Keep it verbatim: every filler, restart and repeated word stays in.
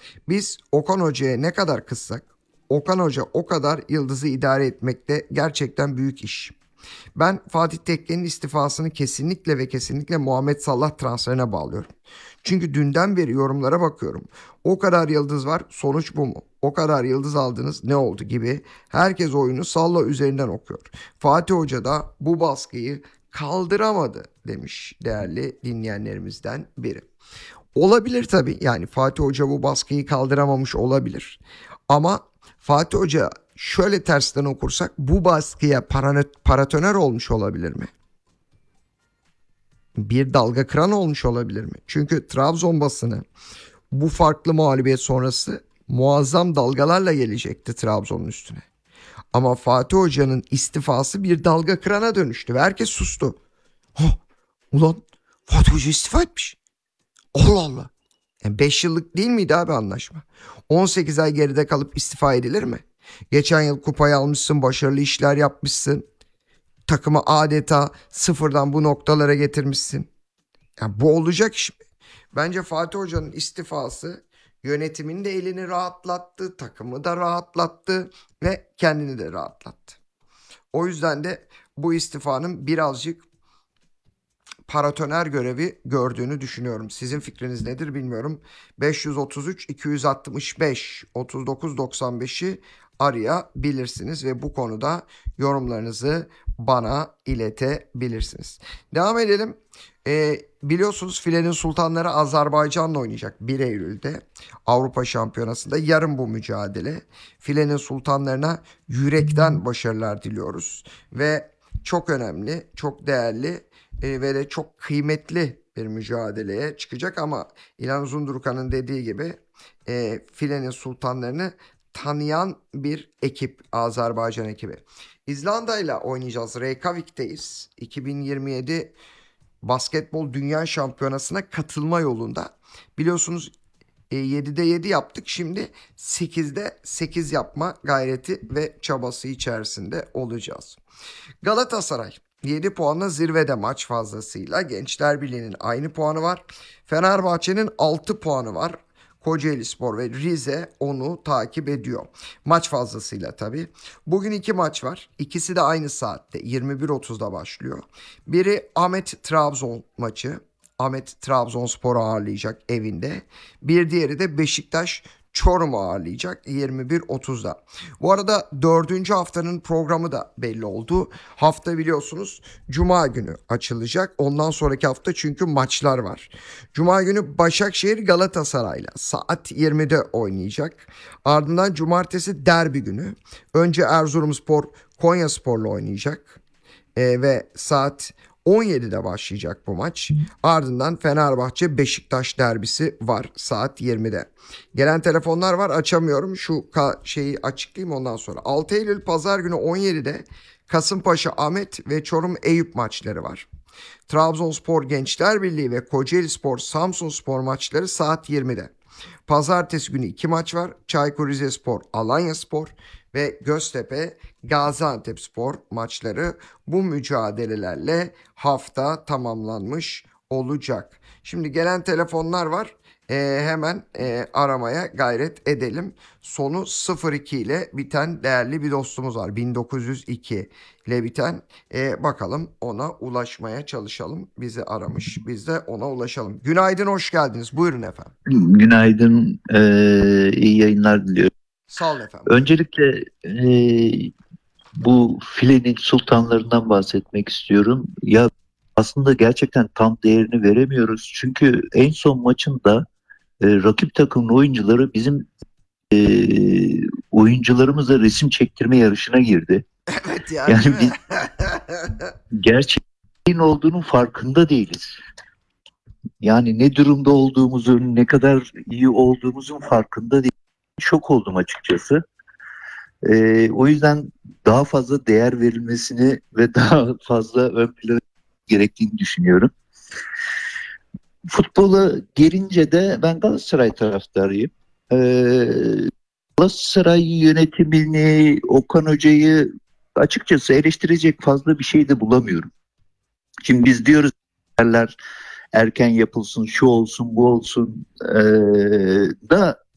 Biz Okan Hoca'ya ne kadar kızsak, Okan Hoca o kadar Yıldız'ı idare etmekte gerçekten büyük iş. Ben Fatih Tekke'nin istifasını kesinlikle ve kesinlikle Muhammed Salah transferine bağlıyorum. Çünkü dünden beri yorumlara bakıyorum. O kadar yıldız var, sonuç bu mu? O kadar yıldız aldınız, ne oldu gibi. Herkes oyunu Salah üzerinden okuyor. Fatih Hoca da bu baskıyı kaldıramadı demiş değerli dinleyenlerimizden biri. Olabilir tabii, yani Fatih Hoca bu baskıyı kaldıramamış olabilir. Ama Fatih Hoca şöyle tersten okursak bu baskıya paratoner olmuş olabilir mi? Bir dalga kıran olmuş olabilir mi? Çünkü Trabzon basını bu farklı mağlubiyet sonrası muazzam dalgalarla gelecekti Trabzon'un üstüne. Ama Fatih Hoca'nın istifası bir dalga kırana dönüştü ve herkes sustu. Ha, ulan Fatih Hoca istifa etmiş. Allah Allah. Yani beş yıllık değil miydi abi anlaşma? on sekiz ay geride kalıp istifa edilir mi? Geçen yıl kupayı almışsın, başarılı işler yapmışsın. Takımı adeta sıfırdan bu noktalara getirmişsin. Yani bu olacak iş mi? Bence Fatih Hoca'nın istifası yönetimin de elini rahatlattı, takımı da rahatlattı ve kendini de rahatlattı. O yüzden de bu istifanın birazcık paratoner görevi gördüğünü düşünüyorum. Sizin fikriniz nedir bilmiyorum. beş yüz otuz üç iki yüz altmış beş otuz dokuz doksan beşi arayabilirsiniz ve bu konuda yorumlarınızı bana iletebilirsiniz. Devam edelim. Ee, biliyorsunuz Filenin Sultanları Azerbaycan'la oynayacak bir Eylül'de Avrupa Şampiyonası'nda. Yarın bu mücadele. Filenin Sultanlarına yürekten başarılar diliyoruz ve çok önemli, çok değerli e, ve de çok kıymetli bir mücadeleye çıkacak ama İlhan Uzundurkan'ın dediği gibi e, Filenin Sultanlarını tanıyan bir ekip, Azerbaycan ekibi. İzlanda ile oynayacağız. Reykjavik'teyiz. iki bin yirmi yedi Basketbol Dünya Şampiyonası'na katılma yolunda. Biliyorsunuz e, yedide yedi yaptık. Şimdi sekizde sekiz yapma gayreti ve çabası içerisinde olacağız. Galatasaray yedi puanla zirvede maç fazlasıyla. Gençler Birliği'nin aynı puanı var. Fenerbahçe'nin altı puanı var. Kocaelispor ve Rize onu takip ediyor. Maç fazlasıyla tabii. Bugün iki maç var. İkisi de aynı saatte yirmi bir otuzda başlıyor. Biri Ahmet Trabzon maçı. Ahmet Trabzonspor'u ağırlayacak evinde. Bir diğeri de Beşiktaş Çorum'u ağırlayacak yirmi bir otuzda. Bu arada dördüncü haftanın programı da belli oldu. Hafta biliyorsunuz Cuma günü açılacak. Ondan sonraki hafta çünkü maçlar var. Cuma günü Başakşehir Galatasaray'la saat yirmide oynayacak. Ardından Cumartesi derbi günü. Önce Erzurumspor Konyaspor'la oynayacak. Ee, ve saat on yedide başlayacak bu maç. Ardından Fenerbahçe Beşiktaş derbisi var saat yirmide. Gelen telefonlar var, açamıyorum. Şu ka- şeyi açıklayayım ondan sonra. altı Eylül Pazar günü on yedide Kasımpaşa Ahmet ve Çorum Eyüp maçları var. Trabzonspor Gençler Birliği ve Kocaelispor Samsunspor maçları saat yirmide. Pazartesi günü iki maç var. Çaykur Rizespor Alanyaspor ve Göztepe Gaziantepspor maçları, bu mücadelelerle hafta tamamlanmış olacak. Şimdi gelen telefonlar var. Ee, hemen e, aramaya gayret edelim. Sonu sıfır iki ile biten değerli bir dostumuz var. bin dokuz yüz iki ile biten. Ee, bakalım ona ulaşmaya çalışalım. Bizi aramış. Biz de ona ulaşalım. Günaydın, hoş geldiniz. Buyurun efendim. Günaydın, eee, iyi yayınlar diliyorum. Sağ olun efendim. Buyurun. Öncelikle eee, bu filenin sultanlarından bahsetmek istiyorum. Ya aslında gerçekten tam değerini veremiyoruz. Çünkü en son maçında eee, rakip takımın oyuncuları bizim eee oyuncularımızla resim çektirme yarışına girdi. Evet ya, değil Yani mi? biz gerçeğin olduğunun farkında değiliz. Yani ne durumda olduğumuzun, ne kadar iyi olduğumuzun farkında değiliz. Şok oldum açıkçası. Ee, o yüzden daha fazla değer verilmesini ve daha fazla ön plana gerektiğini düşünüyorum. Futbola gelince de ben Galatasaray taraftarıyım. Ee, Galatasaray yönetimini, Okan Hoca'yı açıkçası eleştirecek fazla bir şey de bulamıyorum. Şimdi biz diyoruz erken yapılsın, şu olsun, bu olsun ee, da